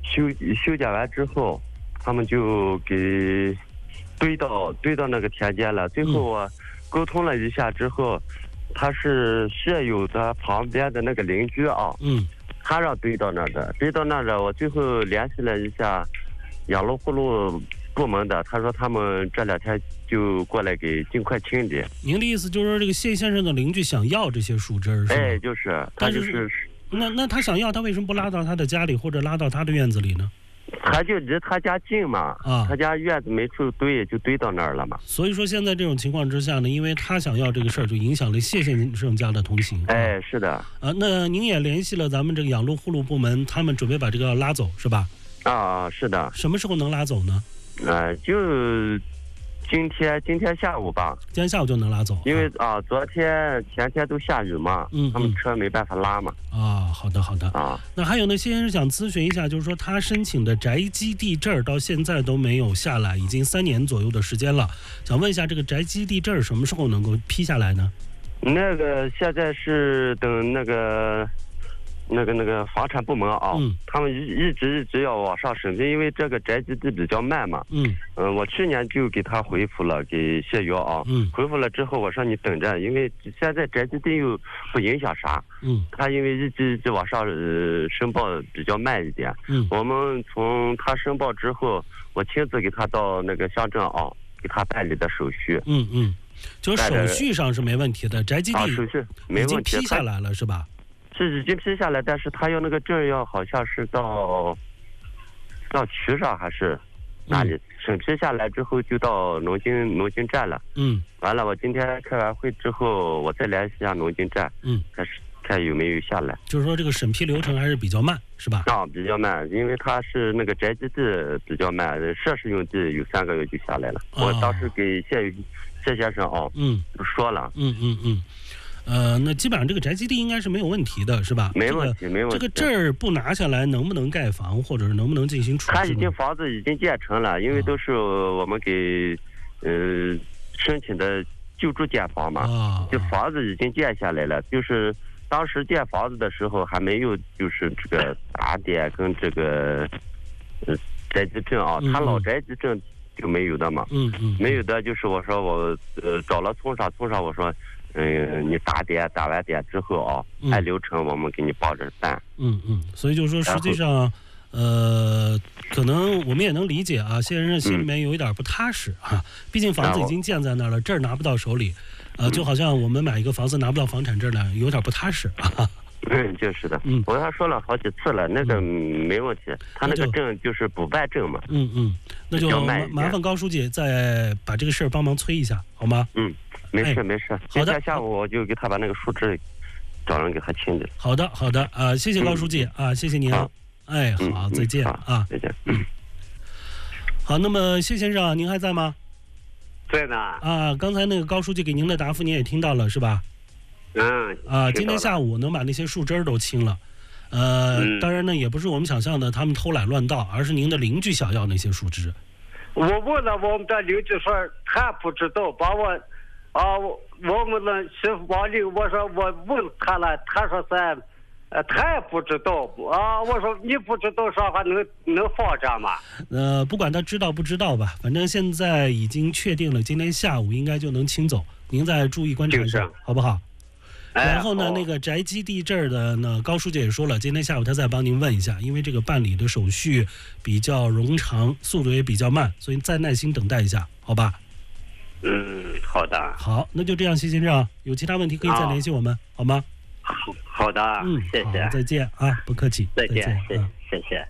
修剪完之后，他们就给堆到那个田间了。最后我沟通了一下之后，他是舍友的旁边的那个邻居啊，他让堆到那儿的，我最后联系了一下养路护路部门的，他说他们这2天就过来给尽快清理。 您的意思就是说，这个谢先生的邻居想要这些树枝是吗？ 哎，就是他就是。 那他想要，他为什么不拉到他的家里或者拉到他的院子里呢？ 他就离他家近嘛，他家院子没处堆，就堆到那儿了嘛。 所以说现在这种情况之下呢，因为他想要这个事儿，就影响了谢先生家的通行。 哎，是的。 那您也联系了咱们这个养路护路部门，他们准备把这个拉走是吧？ 是的。 什么时候能拉走呢？ 就今天下午吧。 今天下午就能拉走。 因为昨天前天都下雨嘛，他们车没办法拉嘛。 好的。那还有呢，谢先生想咨询一下，就是说他申请的宅基地证到现在都没有下来，已经3年左右的时间了，想问一下这个宅基地证什么时候能够批下来呢？ 那个现在是等那个房产部门他们一直要往上审批，因为这个宅基地比较慢嘛。我去年就给他回复了，给谢瑶回复了之后，我说你等着，因为现在宅基地又不影响啥。他因为一直往上申报比较慢一点。我们从他申报之后，我亲自给他到那个乡镇给他办理的手续。 就是手续上是没问题的，宅基地手续没问题， 已经批下来了是吧？ 是已经批下来，但是他要那个证要好像是到渠上还是哪里，审批下来之后就到农经站了。完了，我今天开完会之后，我再联系一下农经站，看有没有下来。 就是说这个审批流程还是比较慢，是吧？ 比较慢，因为他是那个宅基地比较慢，设施用地有3个月就下来了。我当时给谢先生说了。那基本上这个宅基地应该是没有问题的，是吧？ 没问题。 这个证儿不拿下来，能不能盖房，或者是能不能进行处置？ 房子已经建成了，因为都是我们给申请的救助建房嘛。这房子已经建下来了，就是当时建房子的时候还没有就是这个打点跟这个宅基证他老宅基证就没有的嘛。没有的，就是我说我找了村上我说。你打完点之后按流程我们给你报着办。 所以就是说实际上可能我们也能理解谢先生心里面有一点不踏实毕竟房子已经建在那儿了，证儿拿不到手里，就好像我们买一个房子拿不到房产证呢，有点不踏实就是的。我跟他说了好几次了，那个没问题，他那个证就是补办证嘛。 那就麻烦高书记再把这个事儿帮忙催一下，好吗？ 没事。 好的， 今天下午我就给他把那个树枝找人给他清理。 好的谢谢高书记谢谢您。好，再见再见。 好，那么谢先生您还在吗？ 在呢。 刚才那个高书记给您的答复您也听到了是吧？今天下午能把那些树枝都清了。当然呢，也不是我们想象的他们偷懒乱盗，而是您的邻居想要那些树枝。 我问了我们的邻居说他不知道，把我们的媳妇王丽，我说我问他了，他说他也不知道我说你不知道啥还能放这吗？ 不管他知道不知道吧，反正现在已经确定了，今天下午应该就能清走，您再注意观察一下，好不好？然后呢，那个宅基地证的呢，高书记也说了，今天下午他再帮您问一下，因为这个办理的手续比较冗长，速度也比较慢，所以再耐心等待一下，好吧？ 好的。 好，那就这样，谢先生，有其他问题可以再联系我们，好吗？ 好的，谢谢。 再见不客气。 再见，谢谢。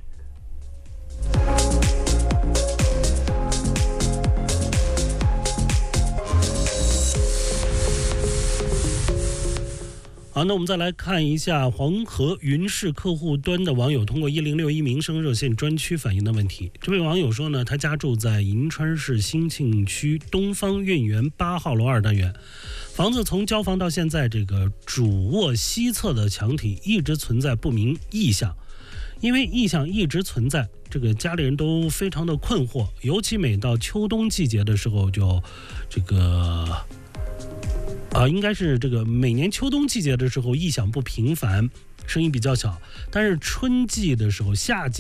好，那我们再来看一下黄河云氏客户端的网友通过1061民生热线专区反映的问题。这位网友说呢，他家住在银川市兴庆区东方苑园8号楼2单元，房子从交房到现在，这个主卧西侧的墙体一直存在不明异象，因为异象一直存在，这个家里人都非常的困惑，尤其每到秋冬季节的时候，就这个应该是这个每年秋冬季节的时候异响不频繁，声音比较小，但是春季的时候夏季